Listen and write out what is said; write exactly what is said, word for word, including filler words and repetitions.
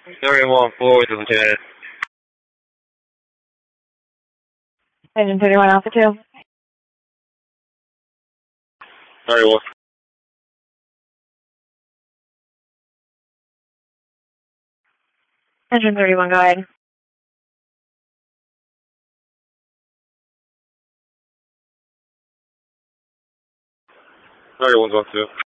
thirty-one forward to Lieutenant. Engine thirty-one Alpha two. thirty-one. Engine thirty-one, go ahead. thirty-one, go two.